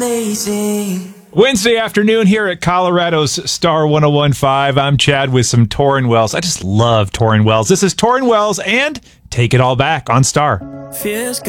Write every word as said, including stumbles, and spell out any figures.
lazy. Wednesday afternoon here at Colorado's Star one oh one point five. I'm Chad with some Tauren Wells. I just love Tauren Wells. This is Tauren Wells and Take It All Back on Star. Feels